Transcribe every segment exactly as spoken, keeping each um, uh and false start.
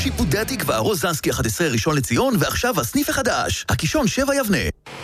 שיפודי התקווה, רוזנסקי אחת עשרה ראשון לציון, ועכשיו הסניף החדש, הקישון שבע יבנה.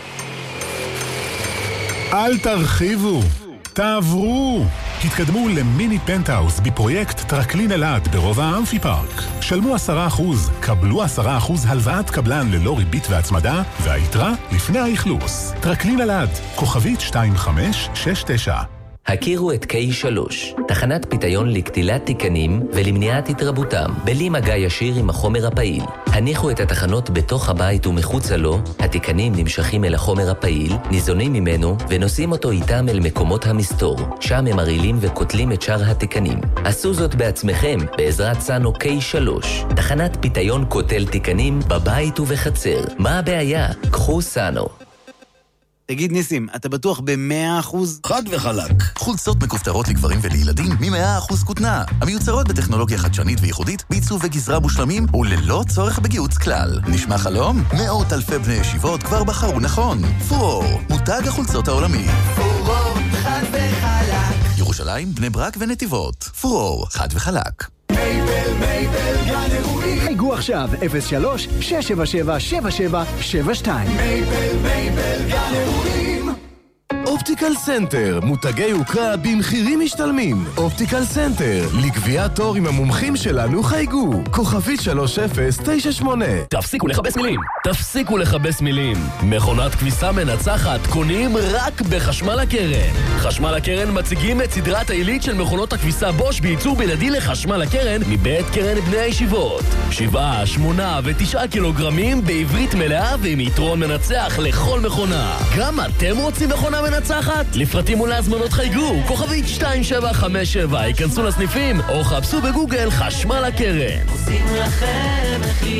אל תרחיבו, תעברו. התקדמו למיני פנטהאוס בפרויקט טרקלין אלעד ברובע האמפי פארק. שלמו עשרה אחוז, קבלו עשרה אחוז הלוואת קבלן ללא ריבית והצמדה, והיתרה לפני האכלוס. טרקלין אלעד, כוכבית שתיים חמש שש תשע. הכירו את קיי שלוש, תחנת פיתיון לקטילת תיקנים ולמניעת התרבותם, בלי מגע ישיר עם החומר הפעיל. הניחו את התחנות בתוך הבית ומחוצה לו, התיקנים נמשכים אל החומר הפעיל, ניזונים ממנו ונושאים אותו איתם אל מקומות המסתור, שם הם מרעילים וקוטלים את שאר התיקנים. עשו זאת בעצמכם בעזרת סאנו קיי שלוש, תחנת פיתיון קוטל תיקנים בבית ובחצר. מה הבעיה? קחו סאנו. תגיד ניסים, אתה בטוח ב-מאה אחוז? חד וחלק. חולצות מכופתרות לגברים ולילדים מ-מאה אחוז כותנה. המיוצרות בטכנולוגיה חדשנית וייחודית, בעיצוב וגזרה מושלמים וללא צורך בגיהוץ כלל. נשמע חלום? מאות אלפי בני ישיבות כבר בחרו נכון. פורור, מותג החולצות העולמי. פורור, חד וחלק. ירושלים, בני ברק ונתיבות. פורור, חד וחלק. מייבל, מייבל, גן אירועים. חייגו עכשיו, אפס שלוש שש שבע שבע שבע שבע שבע שתיים. מייבל, מייבל, גן אירועים. אופטיקל סנטר, מותגי יוקרה במחירים משתלמים. אופטיקל סנטר, לקביעת תור עם המומחים שלנו חייגו. כוכבית שלוש אפס תשע שמונה. תפסיקו לחבש מילים, תפסיקו לחבש מילים. מכונת כביסה מנצחת קונים רק בחשמל הקרן. חשמל הקרן מציגים את סדרת העילית של מכונות הכביסה בוש בייצור בלעדי לחשמל הקרן מבית קרן בני הישיבות. שבעה, שמונה ותשעה קילוגרמים בעברית מלאה ועם יתרון מנצח לכל מכונה. גם אתם רוצים מכונה מנצחת? לפרטים ולהזמנות חייגו, כוכבית שתיים שבע חמש שבע, היכנסו לסניפים או חפשו בגוגל חשמל הקרן. עושים לכם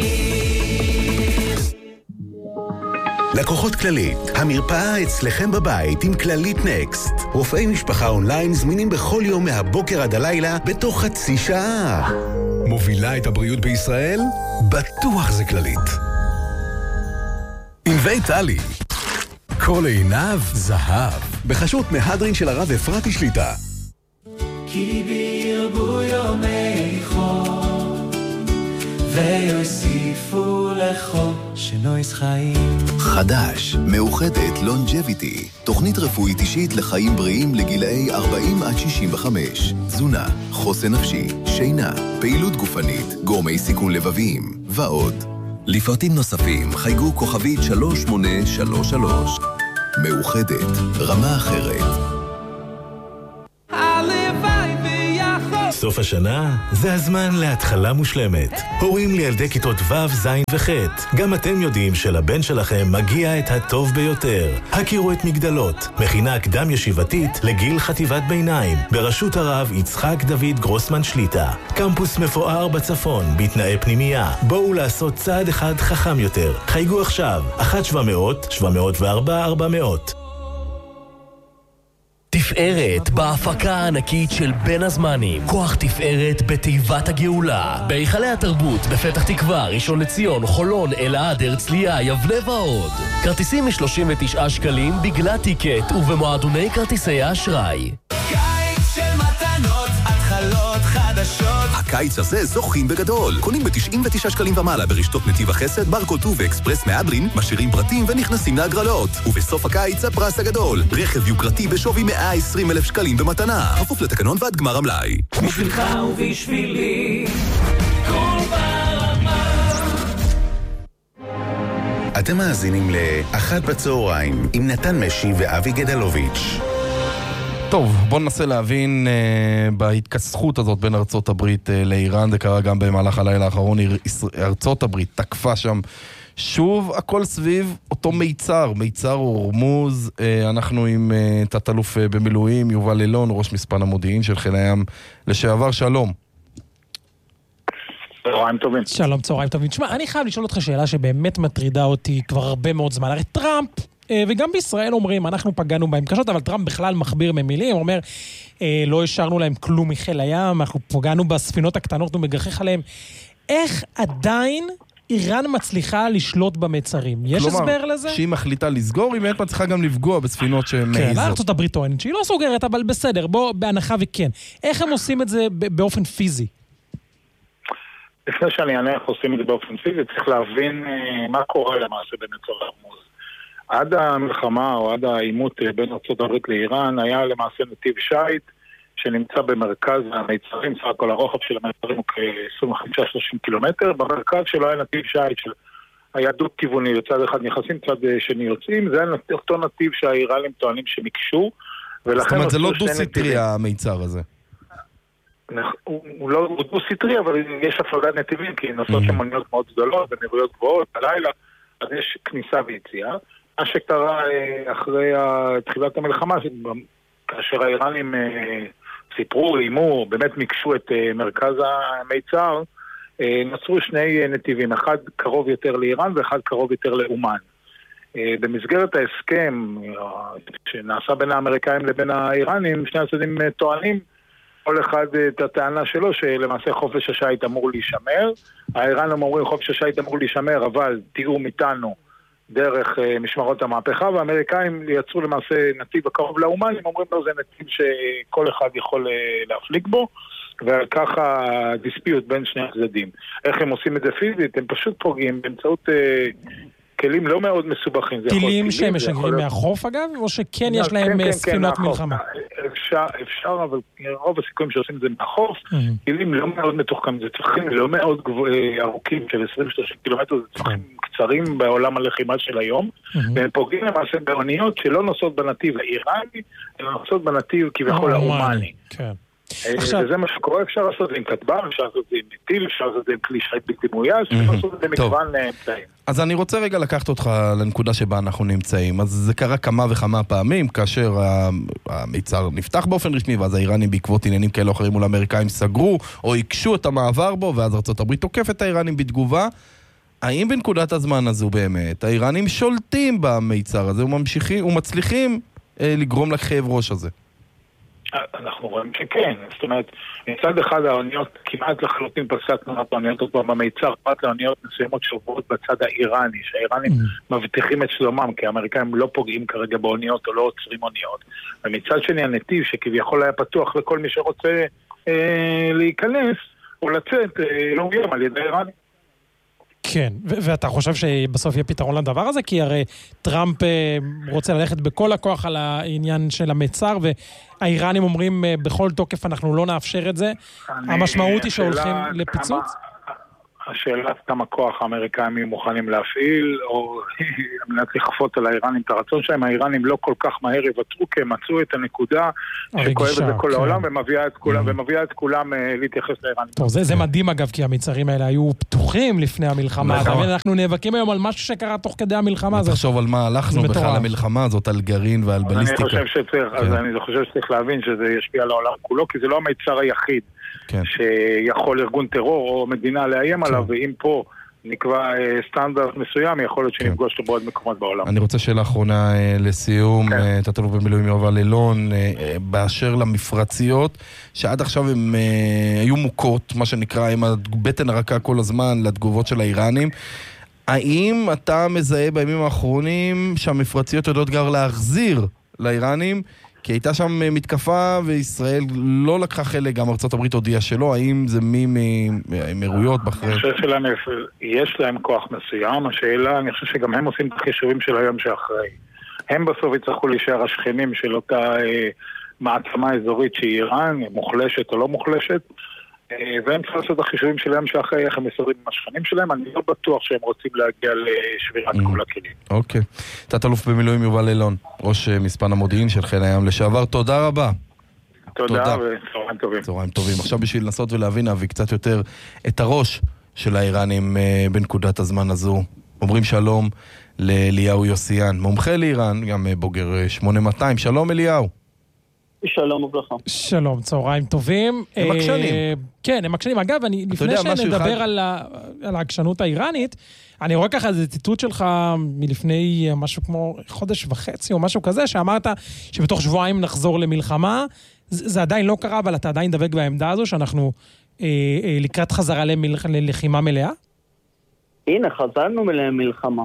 מחיר. לקוחות כללית, המרפאה אצלכם בבית עם כללית נקסט. רופאי משפחה אונליין זמינים בכל יום מהבוקר עד הלילה בתוך חצי שעה. מובילה את הבריאות בישראל? בטוח זה כללית. עם בית טלי. כל עיניו זהב. בחשות מהדרין של הרב אפרתי שליטה. כי בירבו יומי חול ויוסיפו לחול שנויס חיים. חדש, מאוחדת לונג'ביטי, תוכנית רפואית אישית לחיים בריאים לגילאי ארבעים עד שישים וחמש. תזונה, חוסן נפשי, שינה, פעילות גופנית, גורמי סיכון לבביים ועוד. לפרטים נוספים חייגו כוכבית שלוש שמונה שלוש שלוש. מאוחדת, רמה אחרת. סוף השנה זה הזמן להתחלה מושלמת. הורים לילדי כיתות ו', ז' וח'. גם אתם יודעים שלבן שלכם מגיע את הטוב ביותר. הכירו את מגדלות, מכינה קדם ישיבתית לגיל חטיבת ביניים, בראשות הרב יצחק דוד גרוסמן שליטה. קמפוס מפואר בצפון, בתנאי פנימייה. בואו לעשות צעד אחד חכם יותר. חייגו עכשיו, אחת שבע מאות, שבע מאות וארבע, ארבע מאות. תפארת בהפקה הענקית של בין הזמנים. כוח תפארת בתיבת הגאולה. בהיכלי התרבות בפתח תקווה, ראשון לציון, חולון, אלעד, הרצליה, יבנה ועוד. כרטיסים מ-שלושים ותשעה שקלים בגלל טיקט ובמועדוני כרטיסי האשראי. קיץ של מתנות, התחלות חדשות. הקיץ הזה זוכים בגדול. קונים ב-תשעים ותשעה שקלים ומעלה ברשתות נתיב החסד, ברקוטו ואקספרס מהדרין, משאירים פרטים ונכנסים להגרלות. ובסוף הקיץ הפרס הגדול. רכב יוקרתי בשווי מאה ועשרים אלף שקלים במתנה. כפוף לתקנון ועד גמר המלאי. בשבילך ובשבילי, כל ברמה. אתם מאזינים לאחת בצהריים עם נתן משי ואבי גדלוביץ'. טוב, בואו ננסה להבין uh, בהתכסחות הזאת בין ארצות הברית uh, לאיראן. זה קרה גם במהלך הלילה האחרון. ארצות הברית תקפה שם שוב, הכל סביב אותו מיצר, מיצר הורמוז. uh, אנחנו עם uh, תת-אלוף uh, במילואים יובל אילון, ראש מספן המודיעין של חיל הים לשעבר. שלום. צהריים טובים. שלום, צהריים טובים. תשמע, אני חייב לשאול אותך שאלה שבאמת מטרידה אותי כבר הרבה מאוד זמן. הרי טראמפ וגם בישראל אומרים, אנחנו פגענו בהם קשות, אבל טראמפ בכלל מכביר ממילים, הוא אומר, לא השארנו להם כלום מחיל הים, אנחנו פגענו בספינות הקטנות ומגחך עליהם. איך עדיין איראן מצליחה לשלוט במצרים? יש הסבר לזה? שהיא מחליטה לסגור, היא באמת מצליחה גם לפגוע בספינות שמעיזות. כן, ארצות הברית טוענת שהיא לא סוגרת, אבל בסדר, בוא, בהנחה וכן. איך הם עושים את זה באופן פיזי? לפני שאני אענה איך עושים את זה באופן פיזי, צריך להבין מה קורה למעשה במצור הורמוז. עד המלחמה או עד העימות בין ארצות הברית לאיראן היה למעשה נתיב שייט שנמצא במרכז המיצרים, סך הכל הרוחב של המיצרים הוא כ-עשרים וחמש שלושים קילומטר, במרכז שלו היה נתיב שייט של היה דו כיווני, לצד אחד נכנסים, צד שני יוצאים, זה היה אותו נתיב שהאיראנים טוענים שמקשו, זאת אומרת, זה לא דו-סטרי המיצר הזה. הוא לא דו-סטרי, אבל יש הפרדת נתיבים, כי נוסעות שם מוניות מאוד גדולות, במהירויות גבוהות, בלילה, אז יש כניסה ויציאה. מה שקרה אחרי תחילת המלחמה, כאשר האיראנים סיפרו, אימו, באמת מקשו את מרכז המיצר, נוצרו שני נתיבים, אחד קרוב יותר לאיראן ואחד קרוב יותר לאומן. במסגרת ההסכם שנעשה בין האמריקאים לבין האיראנים, שני הצדדים טוענים, כל אחד את הטענה שלו שלמעשה חופש השייט אמור להישמר. האיראנים אומרים חופש השייט אמור להישמר, אבל תיאום איתנו דרך משמרות המהפכה, והאמריקאים יצרו למעשה נתיב הקרוב לאומן, הם אומרים לו זה נתיב שכל אחד יכול להפליג בו, וככה דיספיוט בין שני הצדדים. איך הם עושים את זה פיזית? הם פשוט פוגעים באמצעות אה, כלים לא מאוד מסובכים. טילים שהם משגרים מהחוף אגב? או שכן יש להם ספינות מלחמה? אפשר, אפשר, אבל רוב הסיכויים שעושים את זה מהחוף, טילים לא מאוד מתוחכמים, זה צריכים לא מאוד ארוכים של עשרים שלושים קילומטר, זה צריכים קצרים בעולם הלחימה של היום, והם פוגעים למעשה באוניות שלא נוסעות בנתיב האיראני, אלא נוסעות בנתיב כביכול האומני. כן. וזה מה שקורה, אפשר לעשות את זה עם כתב"ם, אפשר לעשות את זה עם נתיב, אפשר לעשות את זה עם כלי שייט בלתי מאויש, אפשר לעשות את זה מגוון אמצעים. אז אני רוצה רגע לקחת אותך לנקודה שבה אנחנו נמצאים. אז זה קרה כמה וכמה פעמים, כאשר המיצר נפתח באופן רשמי, ואז האיראנים בעקבות עניינים כאלה או אחרים מול האמריקאים סגרו, או הקשו את המעבר בו, ואז ארצות הברית תוקף את האיראנים בתגובה. האם בנקודת הזמן הזו באמת, האיראנים שולטים במיצר הזה, וממשיכים, ומצליחים אה, לגרום לכאב ראש הזה? אנחנו רואים שכן, זאת אומרת, מצד אחד האוניות כמעט לחלוטין פסקת תנועת האוניות עוד פעם במיצר, פרט לאוניות מסוימות שעוברות בצד האיראני, שהאיראנים מבטיחים את שלומם, כי האמריקאים לא פוגעים כרגע באוניות או לא עוצרים אוניות. ומצד שני הנתיב שכביכול היה פתוח לכל מי שרוצה אה, להיכנס או לצאת, אה, לא מגיעים על ידי האיראנים. כן, ו- ואתה חושב שבסוף יהיה פתרון לדבר הזה? כי הרי טראמפ רוצה ללכת בכל הכוח על העניין של המצר, והאיראנים אומרים בכל תוקף אנחנו לא נאפשר את זה. המשמעות היא שהולכים לפיצוץ? השאלה כמה כוח האמריקאים מוכנים להפעיל, או על מנת לכפות על האיראנים את הרצון שלהם. האיראנים לא כל כך מהר יוותרו, כי הם מצאו את הנקודה שכואבת לכל העולם, ומביאה את כולם, ומביאה את כולם להתייחס לאיראנים. טוב, זה מדהים אגב, כי המצרים האלה היו פתוחים לפני המלחמה. אנחנו נאבקים היום על משהו שקרה תוך כדי המלחמה הזאת. תחשוב על מה הלכנו בכלל המלחמה הזאת, על גרעין ועל בליסטיקה. אז אני חושב שצריך להבין שזה ישפיע על העולם כולו, כי זה לא המצר היחיד שיכול ארגון טרור או מדינה לאיים עליו, ואם פה נקבע סטנדרט מסוים, יכול להיות שנפגוש לו בעוד מקומות בעולם. אני רוצה שאלה אחרונה לסיום, תת-אלוף במילואים יובל אלון, באשר למפרציות, שעד עכשיו הם היו מוכות, מה שנקרא, עם הבטן הרכה כל הזמן לתגובות של האיראנים. האם אתה מזהה בימים האחרונים שהמפרציות יודעות כבר להחזיר לאיראנים? כי הייתה שם מתקפה וישראל לא לקחה חלק, גם ארצות הברית הודיעה שלא, האם זה מי מאמירויות בחרי? אני חושב שלהם יש להם כוח מסוים, השאלה, אני חושב שגם הם עושים את החישובים של היום שאחרי. הם בסוף יצטרכו להישאר השכנים של אותה אה, מעצמה אזורית שהיא איראן, מוחלשת או לא מוחלשת, אה, והם צריכים לעשות את החישובים שלהם שאחרי איך הם מסורים עם השכנים שלהם, אני לא בטוח שהם רוצים להגיע לשבירת כל הכלים. אוקיי. תת-אלוף במילואים יובל אלון, ראש מספן המודיעין של חיל הים לשעבר, תודה רבה. תודה וצהריים טובים. צהריים טובים. עכשיו בשביל לנסות ולהבין, אבי, קצת יותר את הראש של האיראנים בנקודת הזמן הזו. אומרים שלום לאליהו יוסיאן, מומחה לאיראן, גם בוגר שמונה מאתיים. שלום אליהו. שלום וברכה. שלום, צהריים טובים. הם עקשנים. כן, הם עקשנים. אגב, אני, לפני שנדבר על, ה, על העקשנות האיראנית, אני רואה ככה איזה ציטוט שלך מלפני משהו כמו חודש וחצי או משהו כזה, שאמרת שבתוך שבועיים נחזור למלחמה. זה, זה עדיין לא קרה, אבל אתה עדיין דבק בעמדה הזו שאנחנו אה, אה, לקראת חזרה למלח, ללחימה מלאה? הנה, חזרנו למלחמה.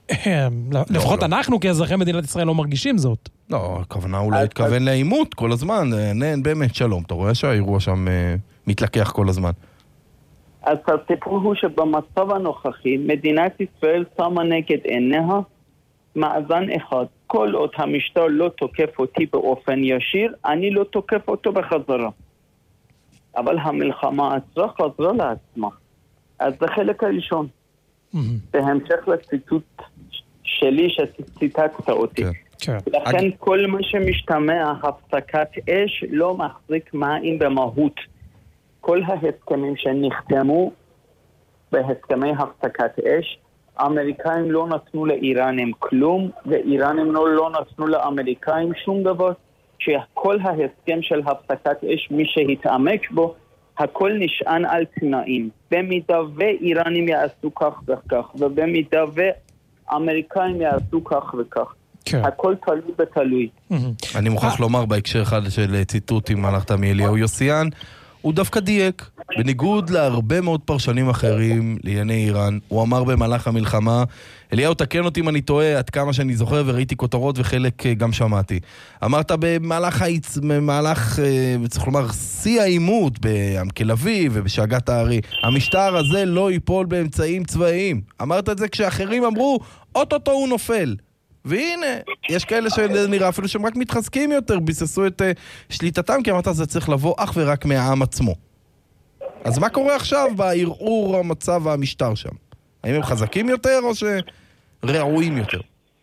לפחות אנחנו כאזרחי מדינת ישראל לא מרגישים זאת. לא, הכוונה הוא לא התכוון לעימות כל הזמן. נהן, באמת, שלום. אתה רואה שהאירוע שם מתלקח כל הזמן? אז הסיפור הוא שבמצב הנוכחי, מדינת ישראל שמה נגד עיניה מאזן אחד. כל עוד המשטר לא תוקף אותי באופן ישיר, אני לא תוקף אותו בחזרה. אבל המלחמה עצרה חזרה לעצמה. אז זה חלק הראשון. בהמשך לציטוט שלי שציטטת אותי. לכן כל מה שמשתמע, הפסקת אש, לא מחזיק מים במהות. כל ההסכמים שנחתמו בהסכמי הפסקת אש, האמריקאים לא נתנו לאיראנים כלום, ואיראנים לא, לא נתנו לאמריקאים שום דבר, שכל ההסכם של הפסקת אש, מי שהתעמק בו, הכל נשען על תנאים. במידה ואיראנים יעשו כך וכך, ובמידה ואמריקאים יעשו כך וכך. הכל תלוי ותלוי. אני מוכרח לומר בהקשר אחד של ציטוט עם הלכת מאליהו יוסיאן, הוא דווקא דייק, בניגוד להרבה מאוד פרשנים אחרים לענייני איראן. הוא אמר במהלך המלחמה, אליהו תקן אותי אם אני טועה, עד כמה שאני זוכר וראיתי כותרות וחלק גם שמעתי. אמרת במהלך העיצ... במהלך, צריך לומר, שיא העימות בעמק אביב ובשאגת הארי, המשטר הזה לא ייפול באמצעים צבאיים. אמרת את זה כשאחרים אמרו, אוטוטו הוא נופל. והנה, יש כאלה שנראה אפילו שהם רק מתחזקים יותר, ביססו את uh, שליטתם, כי אמרת, זה צריך לבוא אך ורק מהעם עצמו. אז מה קורה עכשיו בערעור המצב והמשטר שם? האם הם חזקים יותר או שרעועים יותר?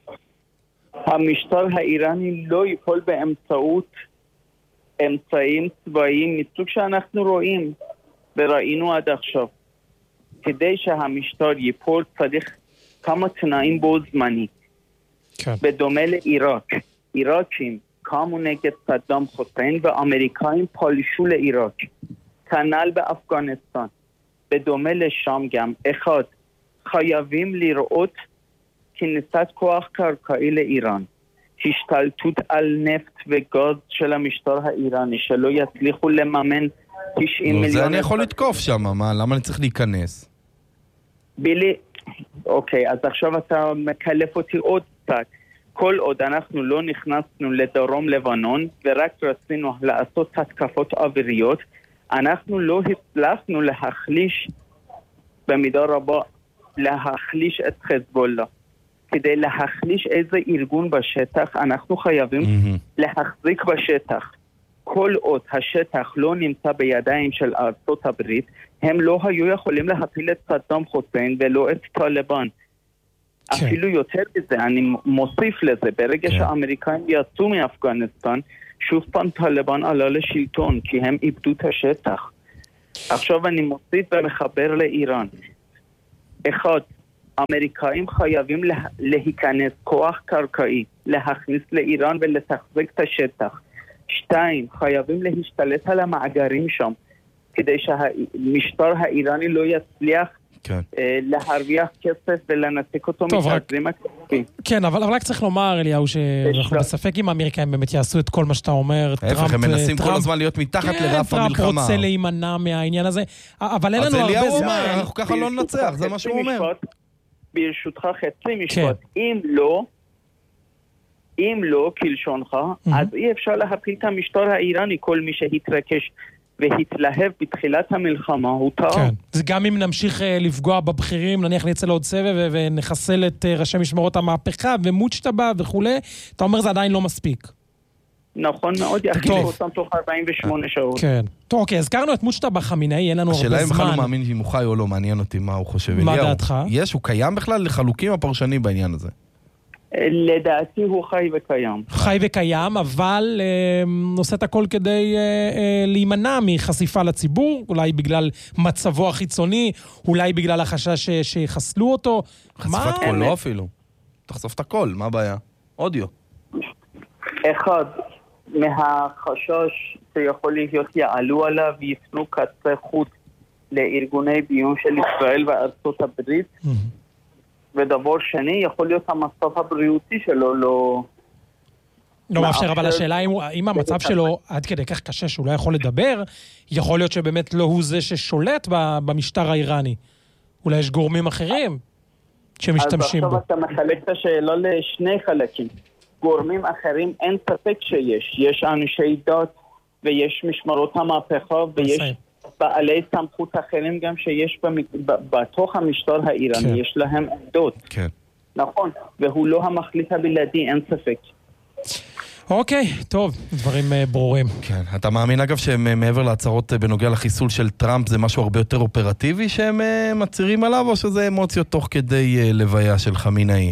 המשטר האיראני לא ייפול באמצעות אמצעים צבאיים מסוג שאנחנו רואים וראינו עד עכשיו. כדי שהמשטר ייפול צריך כמה תנאים בו זמני. כן. בדומה לעיראק. עיראקים קמו נגד סדאם חוסיין ואמריקאים פלשו לעיראק. כנ"ל באפגניסטן. בדומה לשם גם, אחד, חייבים לראות כניסת כוח קרקעי לאיראן. השתלטות על נפט וגז של המשטר האיראני, שלא יצליחו לממן תשעים מיליון... זה אני יכול לתקוף שם, מה? למה אני צריך להיכנס? בילי, אוקיי, אז עכשיו אתה מקלף אותי עוד קצת. כל עוד אנחנו לא נכנסנו לדרום לבנון, ורק רצינו לעשות התקפות אוויריות, אנחנו לא הצלחנו להחליש, במידה רבה, להחליש את חזבאללה. כדי להחליש איזה ארגון בשטח, אנחנו חייבים mm-hmm. להחזיק בשטח. כל עוד השטח לא נמצא בידיים של ארצות הברית, הם לא היו יכולים להפיל את סדאם חוסיין ולא את טליבן. כן. אפילו יותר מזה, אני מוסיף לזה, ברגע כן. שהאמריקאים יצאו מאפגניסטן, שוב פעם טליבן עלה לשלטון, כי הם איבדו את השטח. עכשיו אני מוסיף ומחבר לאיראן. אחד, האמריקאים חייבים לה, להיכנס כוח קרקעי, להכניס לאיראן ולתחזק את השטח. שתיים, חייבים להשתלט על המאגרים שם, כדי שהמשטר האיראני לא יצליח כן. אה, להרוויח כסף ולנתק אותו מתזרים הכספי. כן, אבל, אבל רק צריך לומר, אליהו, שאנחנו בספק אם האמריקאים באמת יעשו את כל מה שאתה אומר. ההפך, הם מנסים כל הזמן להיות מתחת כן, לרף המלחמה. טראמפ רוצה להימנע מהעניין הזה, אבל אין לנו הרבה זמן. אנחנו ככה לא ננצח, זה מה שהוא אומר. ברשותך חצי משפט, אם לא, אם לא, כלשונך, אז אי אפשר להפיל את המשטר האיראני, כל מי שהתרקש והתלהב בתחילת המלחמה, הוא טעה. כן, זה גם אם נמשיך לפגוע בבחירים, נניח נצא לעוד סבב ונחסל את ראשי משמרות המהפכה ומוצ'טבה וכו', אתה אומר זה עדיין לא מספיק. נכון מאוד, יחליף אותם תוך ארבעים ושמונה שעות. כן. טוב, אוקיי, הזכרנו את מוצ'טבה חמינאי, אין לנו הרבה זמן. השאלה אם בכלל הוא מאמין אם הוא חי או לא, מעניין אותי מה הוא חושב. מה דעתך? יש, הוא קיים בכלל לחלוקים הפרשנים בעניין הזה. לדעתי הוא חי וקיים. חי וקיים, אבל אה, עושה את הכל כדי אה, אה, להימנע מחשיפה לציבור, אולי בגלל מצבו החיצוני, אולי בגלל החשש שיחסלו אותו. חשיפת קולו אפילו. תחשוף את הכל, מה הבעיה? אודיו. אחד, מהחשש שיכול להיות יעלו עליו ויפנו קצה חוט לארגוני ביון של ישראל וארצות הברית, mm-hmm. ודבר שני, יכול להיות המצב הבריאותי שלו לא... לא מאפשר, אבל השאלה אם המצב שלו עד כדי כך קשה שהוא לא יכול לדבר, יכול להיות שבאמת לא הוא זה ששולט במשטר האיראני. אולי יש גורמים אחרים שמשתמשים בו. אז עכשיו אתה מחלק את השאלה לשני חלקים. גורמים אחרים אין ספק שיש. יש אנשי דת ויש משמרות המהפכה ויש בעלי סמכות אחרים גם שיש בתוך המשטר האיראני, יש להם עמדות. כן. נכון, והוא לא המחליט הבלעדי, אין ספק. אוקיי, טוב, דברים ברורים. כן, אתה מאמין אגב שהם מעבר להצהרות בנוגע לחיסול של טראמפ, זה משהו הרבה יותר אופרטיבי שהם מצהירים עליו, או שזה אמוציות תוך כדי לוויה של חמינאי?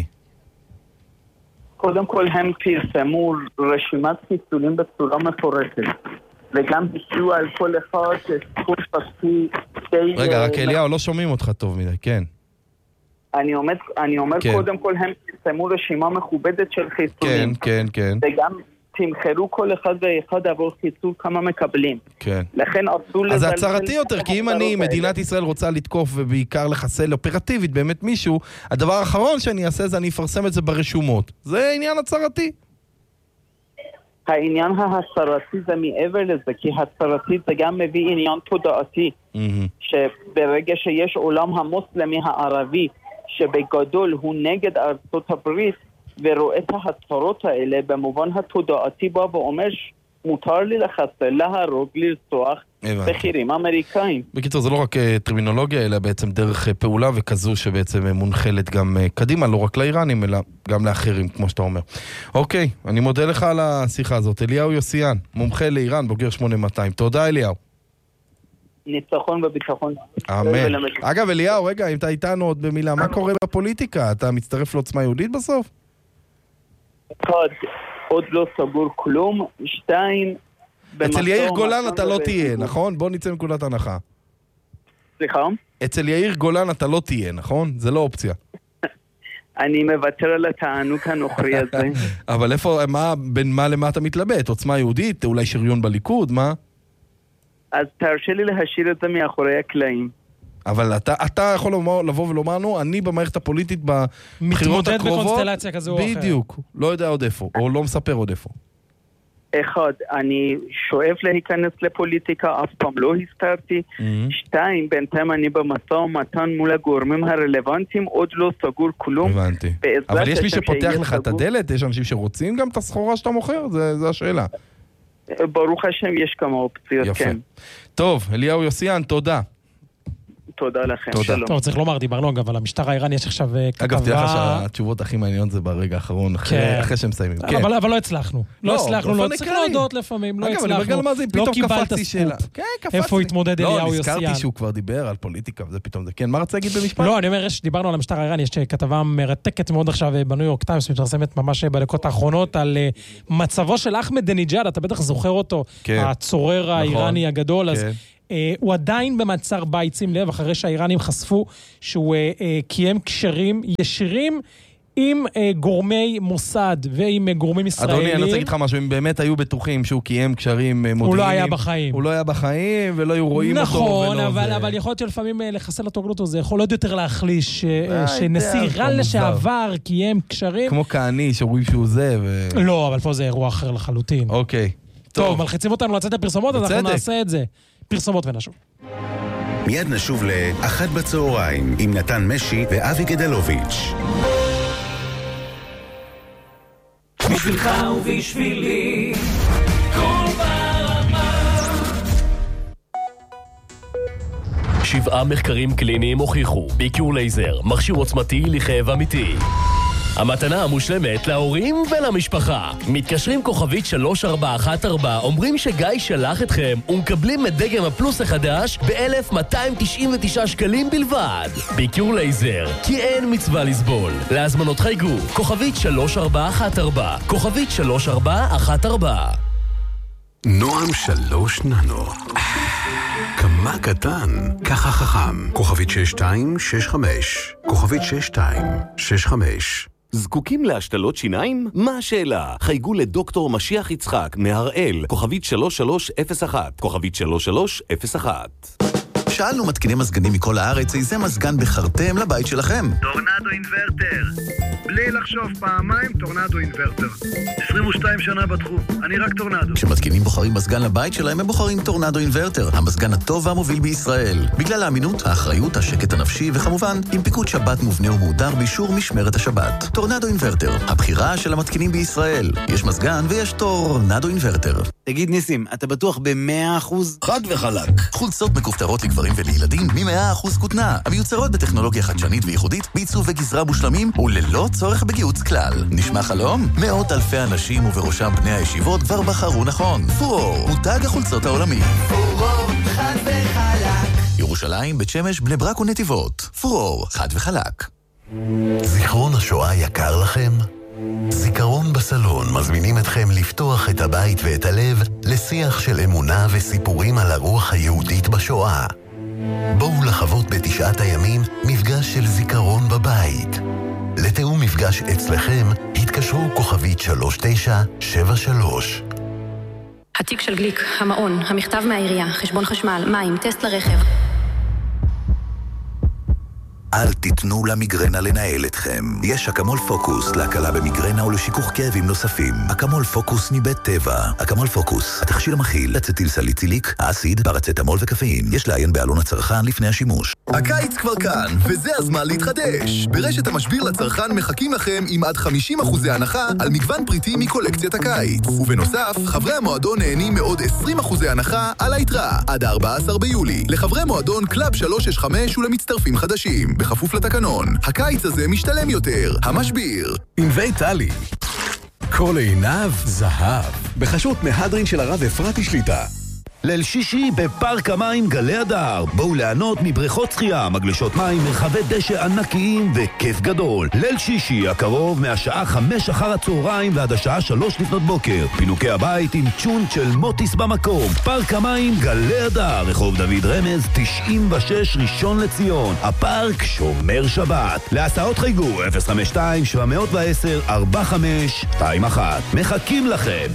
קודם כל הם פרסמו רשימת חיסולים בצורה מפורטת, וגם בישרו על כל אחד שסכום פסקי די... רגע, רק אליהו, לא שומעים אותך טוב מדי, כן. אני אומר, אני אומר כן. קודם כל הם פרסמו רשימה מכובדת של חיסולים. כן, כן, כן. וגם תמחרו כל אחד ואחד עבור חיסול כמה מקבלים. כן. לכן אסור לזלזל... אז זה הצהרתי יותר, כי אם אני, מדינת ישראל רוצה לתקוף ובעיקר לחסל אופרטיבית באמת מישהו, הדבר האחרון שאני אעשה זה אני אפרסם את זה ברשומות. זה עניין הצהרתי. העניין ההצהרתי זה מעבר לזה, כי הצהרתי זה גם מביא עניין תודעתי, שברגע שיש עולם המוסלמי הערבי, שבגדול הוא נגד ארצות הברית, ורואה את ההצהרות האלה במובן התודעתי בא ואומר מותר לי לחסל, להרוג, לרצוח בחירים אמריקאים. בקיצור, זה לא רק טרמינולוגיה, אלא בעצם דרך פעולה וכזו שבעצם מונחלת גם קדימה, לא רק לאיראנים, אלא גם לאחרים, כמו שאתה אומר. אוקיי, אני מודה לך על השיחה הזאת. אליהו יוסיאן, מומחה לאיראן, בוגר שמונה מאתיים. תודה, אליהו. ניצחון וביטחון. אמן. אגב, אליהו, רגע, אם אתה איתנו עוד במילה, מה קורה בפוליטיקה? אתה מצטרף לעוצמה יהודית בסוף? אחד, עוד לא סגור כלום. שתיים, אצל יאיר גולן אתה לא תהיה, נכון? בוא נצא מנקודת הנחה. סליחה? אצל יאיר גולן אתה לא תהיה, נכון? זה לא אופציה. אני מוותר על התענוג הנוכרי הזה. אבל איפה, מה, בין מה למה אתה מתלבט? עוצמה יהודית? אולי שריון בליכוד? מה? אז תרשה לי להשאיר את זה מאחורי הקלעים. אבל אתה, אתה יכול לומר, לבוא ולומרנו, אני במערכת הפוליטית בבחירות הקרובות, מתמודד בקונסטלציה כזו או אחרת. בדיוק, לא יודע עוד איפה, או לא מספר עוד איפה. אחד, אני שואף להיכנס לפוליטיקה, אף פעם לא הסתרתי. שתיים, בינתיים אני במשא ומתן מול הגורמים הרלוונטיים, עוד לא סגור כלום. הבנתי. אבל יש מי שפותח לך את הדלת? יש אנשים שרוצים גם את הסחורה שאתה מוכר? זו השאלה. ברוך השם, יש כמה אופציות, כן. טוב, אליהו יוסיאן, תודה. תודה לכם, תודה. שלום. טוב, צריך לומר, דיברנו אגב על המשטר האיראני, יש עכשיו כתבה... אגב, תראה לך שהתשובות הכי מעניינות זה ברגע האחרון, אחרי שהם מסיימים. אבל אבל לא הצלחנו. לא הצלחנו, לא צריך להודות לפעמים, לא הצלחנו. לא קיבלת סקופ. איפה התמודד אליהו יוסיאן? לא, נזכרתי שהוא כבר דיבר על פוליטיקה, וזה פתאום זה. כן, מה רצה להגיד במשפט? לא, אני אומר, דיברנו על המשטר האיראני, יש כתבה מרתקת מאוד עכשיו בניו יורק טיימס, מתפרסמת ממש בדקות האחרונות על מצבו של אחמדינג'אד, אתה בטח זוכר אותו, הצורר האיראני הגדול, אז Uh, הוא עדיין במעצר בית, שים לב, אחרי שהאיראנים חשפו שהוא uh, uh, קיים קשרים ישירים עם uh, גורמי מוסד ועם uh, גורמים ישראלים. אדוני, אני רוצה להגיד לך משהו, הם באמת היו בטוחים שהוא קיים קשרים מודיעיניים. הוא לא היה בחיים. הוא לא היה בחיים ולא היו רואים נכון, אותו. נכון, אבל, אבל יכול להיות שלפעמים uh, לחסל אותו גלותו, זה יכול להיות יותר להחליש uh, שנשיא איראן לשעבר קיים קשרים. כמו כעני, שרואים שהוא זה. ו... לא, אבל פה זה אירוע אחר לחלוטין. אוקיי. טוב, טוב מלחיצים אותנו לצאת לפרסומות, אז אנחנו נעשה את זה. פרסומות ונשוב. מיד נשוב לאחת בצהריים עם נתן משי ואבי גדלוביץ'. בשבילך ובשבילי כל ברמה. שבעה מחקרים קליניים הוכיחו ביקיור לייזר, מכשיר עוצמתי לכאב אמיתי. המתנה המושלמת להורים ולמשפחה. מתקשרים כוכבית שלוש ארבע אחת ארבע, אומרים שגיא שלח אתכם ומקבלים את דגם הפלוס החדש ב-אלף מאתיים תשעים ותשעה שקלים בלבד. ביקיור לייזר, כי אין מצווה לסבול. להזמנות חייגו, כוכבית שלוש ארבע אחת ארבע, כוכבית שלוש ארבע אחת ארבע. נועם שלוש ננו. כמה קטן, ככה חכם. כוכבית שש שתיים שש חמש, כוכבית שש שתיים שש חמש. זקוקים להשתלות שיניים? מה השאלה? חייגו לדוקטור משיח יצחק מהראל, כוכבית שלוש שלוש אפס אחת, כוכבית שלוש שלוש אפס אחת. שאלנו מתקיני מזגנים מכל הארץ, איזה מזגן בחרתם לבית שלכם? טורנדו אינברטר. בלי לחשוב פעמיים, טורנדו אינברטר. עשרים ושתיים שנה בתחום, אני רק טורנדו. כשמתקינים בוחרים מזגן לבית שלהם, הם בוחרים טורנדו אינברטר, המזגן הטוב והמוביל בישראל. בגלל האמינות, האחריות, השקט הנפשי, וכמובן, עם פיקוד שבת מובנה ומהודר באישור משמרת השבת. טורנדו אינברטר, הבחירה של המתקינים בישראל. יש מזגן ויש טורנדו אינברטר. תגיד ניסים, אתה בטוח ב-מאה אחוז? חד וחלק. חולצות מכופתרות לגברים ולילדים מ-מאה אחוז כותנה, המיוצרות בטכנולוגיה חדשנית וייחודית, בעיצוב וגזרה מושלמים וללא צורך בגיוץ כלל. נשמע חלום? מאות אלפי אנשים ובראשם בני הישיבות כבר בחרו נכון. פורור, מותג החולצות העולמי. פורור, חד וחלק. ירושלים, בית שמש, בני ברק ונתיבות. פורור, חד וחלק. זיכרון השואה יקר לכם? זיכרון בסלון מזמינים אתכם לפתוח את הבית ואת הלב לשיח של אמונה וסיפורים על הרוח היהודית בשואה. בואו לחוות בתשעת הימים מפגש של זיכרון בבית. לתיאום מפגש אצלכם התקשרו כוכבית שלוש תשע שבע שלוש. התיק של גליק, המעון, המכתב מהעירייה, חשבון חשמל, מים, טסט לרכב. אל תיתנו למיגרנה לנהל אתכם. יש אקמול פוקוס להקלה במיגרנה ולשיכוך כאבים נוספים. אקמול פוקוס מבית טבע. אקמול פוקוס, התכשיר המכיל אצטיל סליציליק, אסיד, פרצטמול וקפאין. יש לעיין בעלון הצרכן לפני השימוש. הקיץ כבר כאן, וזה הזמן להתחדש. ברשת המשביר לצרכן מחכים לכם עם עד חמישים אחוז הנחה על מגוון פריטים מקולקציית הקיץ. ובנוסף, חברי המועדון נהנים מעוד עשרים אחוז הנחה על היתרה, עד ה-ארבעה עשר ביולי. לחברי מועדון קלאב שלוש שש חמש ולמצטרפים חדשים. בכפוף לתקנון. הקיץ הזה משתלם יותר. המשביר. עם בית טלי. כל עיניו זהב. בחשות מהדרין של הרב אפרתי שליטה. ליל שישי בפארק המים גלי הדר. בואו ליהנות מבריכות שחייה, מגלשות מים, מרחבי דשא ענקיים וכיף גדול. ליל שישי הקרוב מהשעה חמש אחר הצהריים ועד השעה שלוש לפנות בוקר. פינוקי הבית עם צ'ונט של מוטיס במקום. פארק המים גלי הדר, רחוב דוד רמז תשעים ושש ראשון לציון. הפארק שומר שבת. להסעות חייגו אפס חמש שתיים שבע עשר ארבע חמש שתיים אחת. מחכים לכם.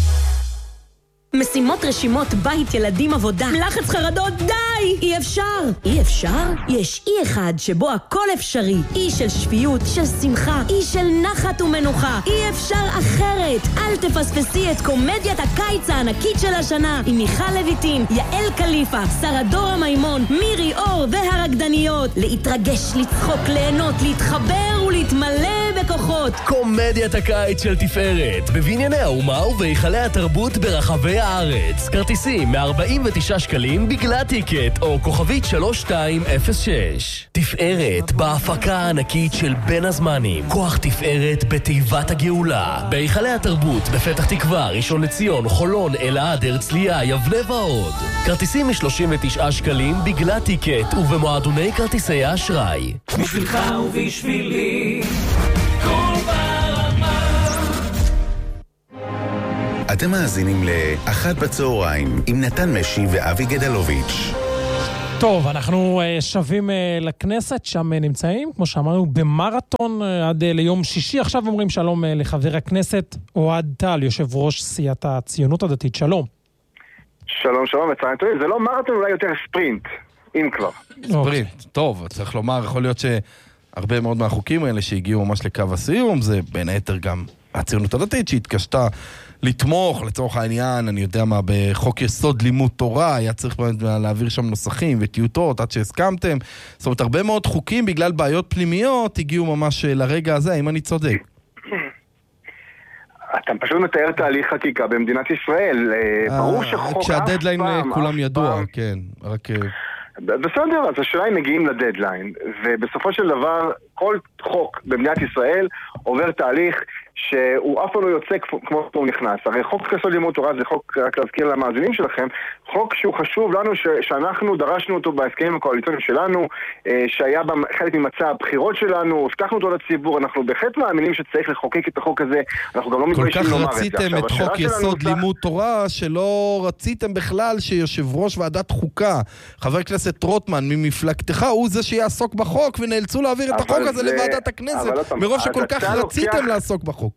משימות, רשימות, בית, ילדים, עבודה, לחץ, חרדות, די! אי אפשר! אי אפשר? יש אי אחד שבו הכל אפשרי. אי של שפיות, של שמחה, אי של נחת ומנוחה. אי אפשר אחרת! אל תפספסי את קומדיית הקיץ הענקית של השנה עם מיכל לויטין, יעל קליפה, שרה דורה מימון, מירי אור והרקדניות. להתרגש, לצחוק, ליהנות, להתחבר ולהתמלא בכוחות. קומדיית הקיץ של תפארת, בבנייני האומה ובהיכלי התרבות ברחבי הארץ. כרטיסים מ-ארבעים ותשעה שקלים בגלל טיקט או כוכבית שלוש שתיים אפס שש. תפארת בהפקה הענקית של בין הזמנים. כוח תפארת בתיבת הגאולה. בהיכלי התרבות בפתח תקווה, ראשון לציון, חולון, אלעד, הרצליה, יבנה ועוד. כרטיסים מ-שלושים ותשעה שקלים בגלל טיקט ובמועדוני כרטיסי האשראי. בשבילך ובשבילי כל ברמה. אתם מאזינים לאחת בצהריים עם נתן משי ואבי גדלוביץ'. טוב, אנחנו uh, שווים uh, לכנסת, שם uh, נמצאים, כמו שאמרנו, במרתון uh, עד uh, ליום שישי. עכשיו אומרים שלום uh, לחבר הכנסת אוהד טל, יושב ראש סיעת הציונות הדתית. שלום. שלום, שלום, מצוין. זה לא מרתון, אולי יותר ספרינט, אם כבר. ספרינט, טוב, צריך לומר, יכול להיות שהרבה מאוד מהחוקים האלה שהגיעו ממש לקו הסיום, זה בין היתר גם הציונות הדתית שהתקשתה לתמוך, לצורך העניין, אני יודע מה, בחוק יסוד לימוד תורה, היה צריך להעביר שם נוסחים וטיוטות עד שהסכמתם. זאת אומרת, הרבה מאוד חוקים בגלל בעיות פנימיות הגיעו ממש לרגע הזה, אם אני צודק. אתה פשוט מתאר תהליך חקיקה במדינת ישראל. ברור שחוק כשהדדליין כולם ידוע, כן, רק... בסדר, אז השאלה היא מגיעים לדדליין, ובסופו של דבר כל חוק במדינת ישראל עובר תהליך שהוא אף פעם לא יוצא כמו שהוא נכנס. הרי חוק יסוד לימוד תורה זה חוק, רק להזכיר למאזינים שלכם, חוק שהוא חשוב לנו ש- שאנחנו דרשנו אותו בהסכמים הקואליציוניים שלנו, שהיה חלק ממצע הבחירות שלנו, הבטחנו אותו לציבור, אנחנו בהחלט מאמינים שצריך לחוקק את החוק הזה, אנחנו גם לא מתביישים לומר את זה. כל כך רציתם את חוק יסוד לימוד תורה, שלא רציתם בכלל שיושב ראש ועדת חוקה, חבר הכנסת רוטמן ממפלגתך, הוא זה שיעסוק בחוק, ונאלצו להעביר את החוק הזה לוועדת הכנסת, מרוב שכל כך רציתם לעסוק בחוק. כן.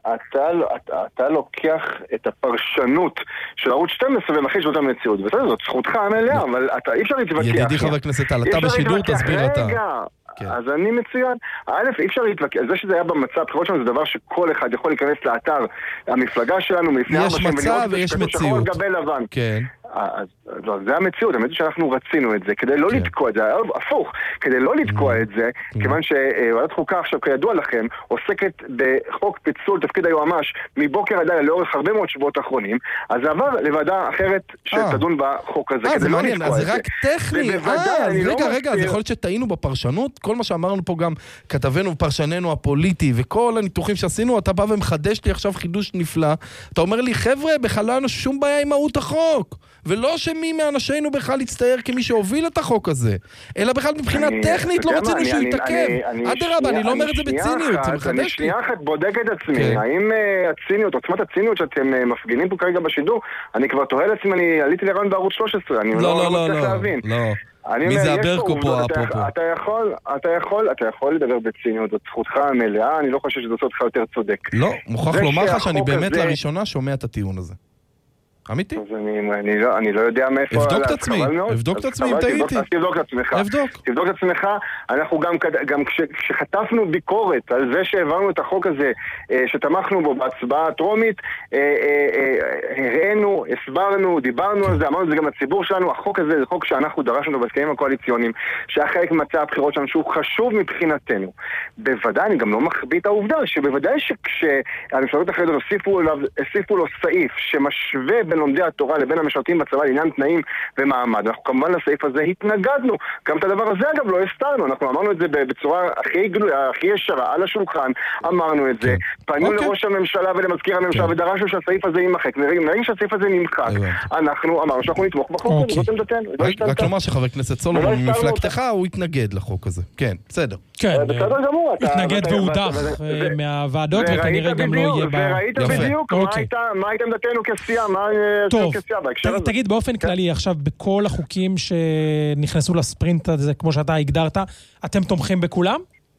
אתה, אתה, אתה לוקח את הפרשנות של ערוץ שתים עשרה ומחיש אותה מציאות. בסדר, זאת זכותך המלאה, אבל אתה, אי אפשר להתווכח. ידידי חבר הכנסת טל, אתה בשידור תסביר אתה. רגע, אז אני מצוין. א', אי אפשר להתווכח. זה שזה היה במצב, בחירות שלנו זה דבר שכל אחד יכול להיכנס לאתר המפלגה שלנו מלפני ארבע שנים. יש מצב ויש מציאות. כן. אז זה המציאות, האמת היא שאנחנו רצינו את זה כדי לא לתקוע את זה, הפוך, כדי לא לתקוע את זה, כיוון שוועדת חוקה עכשיו כידוע לכם עוסקת בחוק פיצול תפקיד היועמ"ש מבוקר עד לילה לאורך הרבה מאוד שבועות האחרונים, אז זה עבר לוועדה אחרת שתדון בחוק הזה כדי לא לתקוע את זה. אז זה רק טכני, רגע רגע, אז יכול להיות שטעינו בפרשנות, כל מה שאמרנו פה גם כתבנו ופרשננו הפוליטי וכל הניתוחים שעשינו, אתה בא ומחדש לי עכשיו חידוש נפלא, אתה אומר לי חבר'ה, בכלל לא היה שום בעיה עם מהות החוק ולא שמי מאנשינו בכלל יצטייר כמי שהוביל את החוק הזה, אלא בכלל מבחינה טכנית לא רצינו שהוא יתעכב. אדרבה, אני לא אומר את זה בציניות, זה מחדש לי. אני שנייה אחת בודק את עצמי, האם הציניות, עוצמת הציניות שאתם מפגינים פה כרגע בשידור, אני כבר תוהה לעצמי, אני עליתי לרעיון בערוץ שלוש עשרה, אני לא מצליח להבין. מי זה הברקו פה אפרופו? אתה יכול, אתה יכול, אתה יכול לדבר בציניות, זאת זכותך המלאה, אני לא חושב שזה עושה אותך יותר צודק. לא, מוכרח לומר לך שאני באמת לראשונה שומע את הטיעון הזה. אמיתי? אז אני, אני, לא, אני לא יודע מאיפה... אבדוק את עצמי, אבדוק את עצמי אם טעיתי. תבדוק את עצמך. אבדוק. תבדוק את עצמך. אנחנו גם, גם כש, כשחטפנו ביקורת על זה שהעברנו את החוק הזה, שתמכנו בו בהצבעה הטרומית, הראינו, הסברנו, דיברנו על זה, אמרנו את זה גם לציבור שלנו, החוק הזה זה חוק שאנחנו דרשנו בהסכמים הקואליציוניים, שהיה חלק מצע הבחירות שלנו, שהוא חשוב מבחינתנו. בוודאי, אני גם לא מחביא את העובדה, שבוודאי שכשהמפלגות החרדיות הוסיפו לו סעיף שמשווה בין לומדי התורה לבין המשרתים בצבא לעניין תנאים ומעמד. אנחנו כמובן לסעיף הזה התנגדנו. גם את הדבר הזה אגב לא הסתרנו. אנחנו אמרנו את זה בצורה הכי גלויה, הכי ישרה, על השולחן. אמרנו את זה. פנו לראש הממשלה ולמזכיר הממשלה ודרשנו שהסעיף הזה יימחק. נראים שהסעיף הזה נמחק. אנחנו אמרנו שאנחנו נתמוך בחוק הזה. זאת עמדתנו. רק לומר שחבר כנסת סולומון ממפלגתך הוא התנגד לחוק הזה. כן, בסדר. כן, בסדר גמור. התנגד והודח מהוועדות וכנראה גם לא יהיה ב... וראית בדיוק מה הייתה עמדתנו כסיעה, מה טוב, תגיד באופן כללי עכשיו בכל החוקים שנכנסו לספרינט הזה כמו שאתה הגדרת, אתם תומכים בכולם?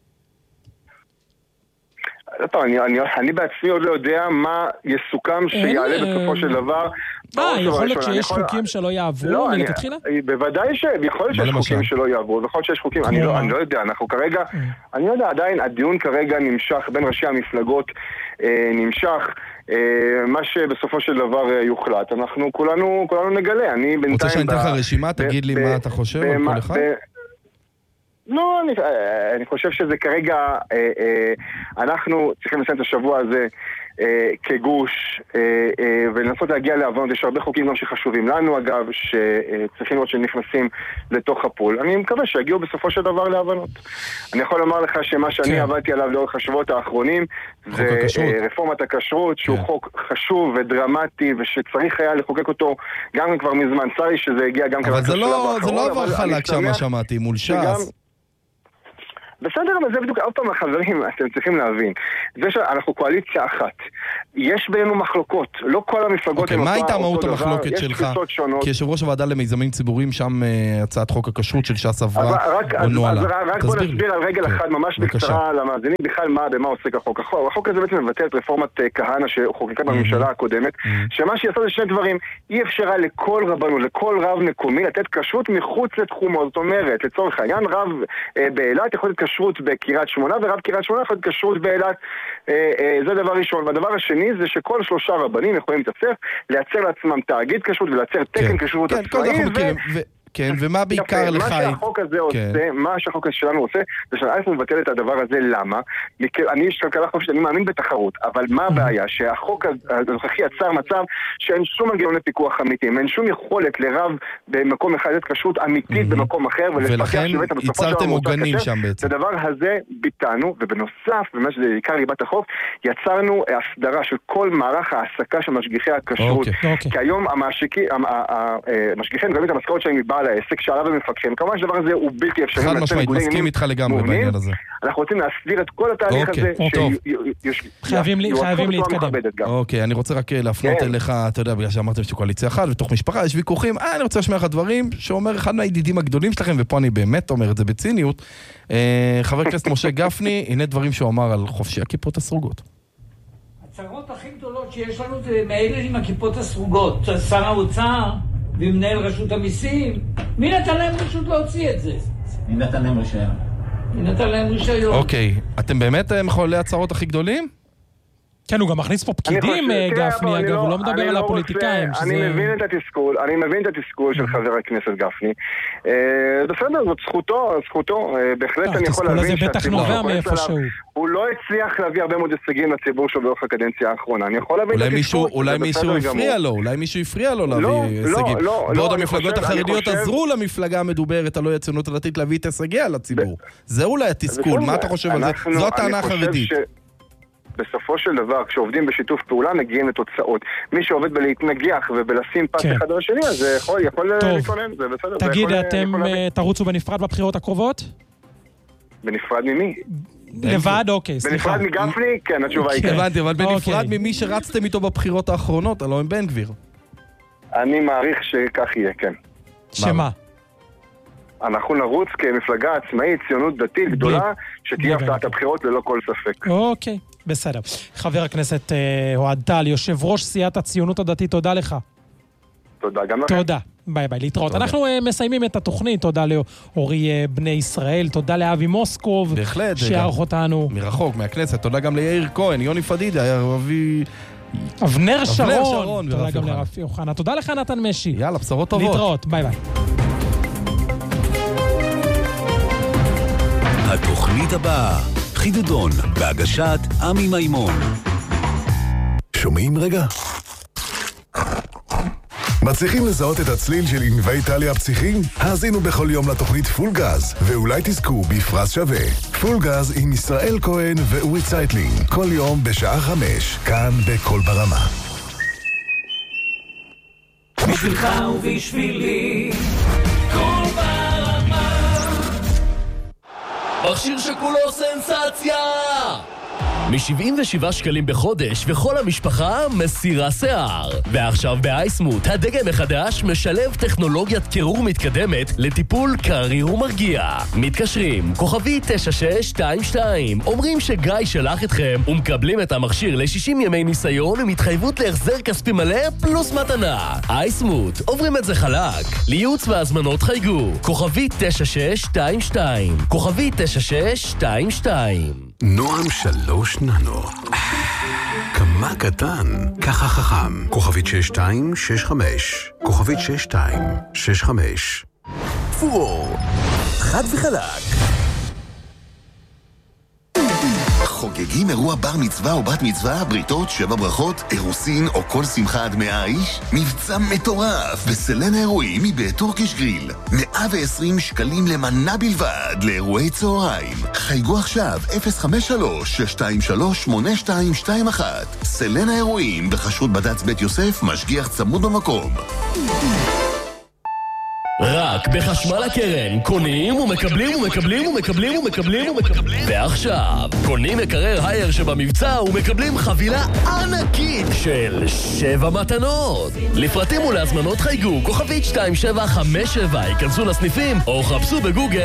אני בעצמי עוד לא יודע מה יסוכם שיעלה בסופו של דבר. אה, יכול להיות שיש חוקים שלא יעברו מלכתחילה? בוודאי שיכול להיות שיש חוקים שלא יעברו, ויכול להיות שיש חוקים, אני לא יודע, אנחנו כרגע, אני לא יודע, עדיין הדיון כרגע נמשך בין ראשי המפלגות, נמשך מה שבסופו של דבר יוחלט. אנחנו כולנו נגלה, אני בינתיים... רוצה שאני אתן לך רשימה, תגיד לי מה אתה חושב על כל אחד? לא, אני, אני חושב שזה כרגע, אה, אה, אנחנו צריכים לסיים את השבוע הזה אה, כגוש אה, אה, ולנסות להגיע להבנות. יש הרבה חוקים גם שחשובים לנו אגב, שצריכים לראות שנכנסים לתוך הפול. אני מקווה שיגיעו בסופו של דבר להבנות. אני יכול לומר לך שמה שאני כן. עבדתי עליו לאורך השבועות האחרונים זה אה, רפורמת הכשרות, שהוא כן. חוק חשוב ודרמטי ושצריך היה לחוקק אותו גם כבר מזמן. צרי שזה הגיע גם אבל זה לא, זה לא עבר חלק שמה שמעתי מול ש"ס. בסדר, אבל זה בדיוק, עוד פעם החברים, אתם צריכים להבין. זה שאנחנו קואליציה אחת. יש בינינו מחלוקות. לא כל המפלגות הם מה הייתה מהות המחלוקת שלך? כיושב ראש הוועדה למיזמים ציבוריים, שם הצעת חוק הכשרות של ש"ס עברה או נועלה. רק בוא נסביר על רגל אחד, ממש בקצרה למאזינים, בכלל במה עוסק החוק. החוק הזה בעצם מבטל את רפורמת כהנא שחוקקה בממשלה הקודמת, שמה שיעשה זה שני דברים. אי אפשרה לכל רבנו, לכל רב מקומי, לתת כשרות מחוץ לתחומו. זאת אומרת, לצורך העניין, רב באילת יכול לתת כשרות בקריית שמונה, ורב קריית שמונה יכול להיות כשרות באילת. זה דבר ראשון. והדבר השני זה שכל שלושה רבנים יכולים להתאסף, לייצר לעצמם תאגיד כשרות ולייצר תקן כשרות עצמאי. כן, ומה בעיקר לך... מה שהחוק הזה עושה, מה שהחוק הזה שלנו עושה, זה שאנחנו מבטל את הדבר הזה, למה? אני איש כלכלה חופשית, אני מאמין בתחרות, אבל מה הבעיה? שהחוק הנוכחי יצר מצב שאין שום מנגנוני פיקוח אמיתיים, אין שום יכולת לרב במקום אחד את כשרות אמיתית במקום אחר, ולכן ייצרתם עוגנים שם בעצם. את הדבר הזה ביטלנו, ובנוסף, במה שזה עיקר ליבת החוק, יצרנו הסדרה של כל מערך העסקה של משגיחי הכשרות. כי היום המשגיחים מקבלים את המשכורת שלהם מבעל העסק, שעליו הם מפקחים. כמובן שהדבר הזה הוא בלתי אפשרי. חד משמעית, מסכים איתך לגמרי בעניין הזה. אנחנו רוצים להסדיר את כל התהליך הזה. חייבים להתקדם. אוקיי, אני רוצה רק להפנות אליך, אתה יודע, בגלל שאמרתם שאתה קואליציה אחת, בתוך משפחה יש ויכוחים, אני רוצה לשמוע לך דברים שאומר אחד מהידידים הגדולים שלכם, ופה אני באמת אומר את זה בציניות, חבר הכנסת משה גפני, הנה דברים שהוא אמר על חופשי הכיפות הסרוגות. ההוצאות שיש לנו זה מאלה עם הכיפות הסרוגות, שר האוצר ומנהל רשות המיסים. מי נתן להם רשות להוציא את זה? מי נתן להם רישיון? מי נתן להם רישיון? אוקיי, אתם באמת מחוללי הצהרות הכי גדולים? כן, הוא גם מכניס פה פקידים, גפני, אגב, הוא לא מדבר על הפוליטיקאים. אני מבין את התסכול, אני מבין את התסכול של חבר הכנסת גפני. בסדר, זאת זכותו, זכותו, בהחלט אני יכול להבין שהציבור הוא לא הצליח להביא הרבה מאוד הישגים לציבור שלו באורך הקדנציה האחרונה. אני יכול להבין את התסכול. אולי מישהו הפריע לו, אולי מישהו הפריע לו להביא הישגים. בעוד המפלגות החרדיות עזרו למפלגה המדוברת הלא הציונות הדתית להביא את הישגיה לציבור. זה אולי התסכול, מה אתה חושב על זה? זו הטענה החרדית. בסופו של דבר, כשעובדים בשיתוף פעולה, מגיעים לתוצאות. מי שעובד בלהתנגח ובלשים פס אחד על השני, אז זה יכול, יכול להתכונן, זה בסדר. תגיד, אתם תרוצו בנפרד בבחירות הקרובות? בנפרד ממי? לבד, אוקיי, סליחה. בנפרד מגפני? כן, התשובה היא כן. הבנתי, אבל בנפרד ממי שרצתם איתו בבחירות האחרונות, הלוא עם בן גביר. אני מעריך שכך יהיה, כן. שמה? אנחנו נרוץ כמפלגה עצמאית, ציונות דתית גדולה, שתהיה הפתעת הבחירות ללא כל ספק. אוקיי, בסדר. חבר הכנסת אוהד טל, יושב ראש סיעת הציונות הדתית, תודה לך. תודה גם לכם. תודה. ביי ביי, להתראות. אנחנו מסיימים את התוכנית, תודה לאורי בני ישראל, תודה לאבי מוסקוב, שערך אותנו. מרחוק, מהכנסת, תודה גם ליאיר כהן, יוני פדידה, אבי... אבנר שרון, תודה גם לרפי אוחנה, תודה לך נתן משי. יאללה, בשורות טובות. להתראות, ביי ביי. התוכנית הבאה, חידודון, בהגשת עמי מימון. שומעים רגע? מצליחים לזהות את הצליל של ענבי טלי הפסיכים? האזינו בכל יום לתוכנית פול גז, ואולי תזכו בפרס שווה. פול גז עם ישראל כהן ואורי צייטלין, כל יום בשעה חמש, כאן בכל ברמה. בשבילך ובשבילי, כל ברמה. מכשיר שכולו סנסציה! מ-שבעים ושבעה שקלים בחודש, וכל המשפחה מסירה שיער. ועכשיו באייסמוט, הדגם החדש משלב טכנולוגיית קירור מתקדמת לטיפול קריר ומרגיע. מתקשרים, כוכבי תשע שש שתיים שתיים, אומרים שגיא שלח אתכם, ומקבלים את המכשיר ל-שישים ימי ניסיון עם התחייבות להחזר כספי מלא פלוס מתנה. אייסמוט, עוברים את זה חלק. לייעוץ והזמנות חייגו, כוכבי תשע שש שתיים שתיים, כוכבי תשע שש שתיים שתיים. נועם שלוש ננו. כמה קטן, ככה חכם. כוכבית שש שתיים שש חמש. כוכבית שש שתיים שש חמש. פור, חד וחלק. חוגגים אירוע בר מצווה או בת מצווה, בריתות, שבע ברכות, אירוסין או כל שמחה עד מאה איש? מבצע מטורף בסלן האירועים מבית טורקיש גריל. מאה ועשרים שקלים למנה בלבד לאירועי צהריים. חייגו עכשיו אפס חמש שלוש שש שתיים שלוש שמונה שתיים שתיים אחת. סלן האירועים בחשרות בד"ץ בית יוסף, משגיח צמוד במקום. רק בחשמל הקרן קונים ומקבלים ומקבלים ומקבלים ומקבלים ומקבלים ועכשיו קונים מקרר הייר שבמבצע ומקבלים חבילה ענקית של שבע מתנות. לפרטים ולהזמנות חייגו כוכבית שתיים שבע חמש שבע, ייכנסו לסניפים או חפשו בגוגל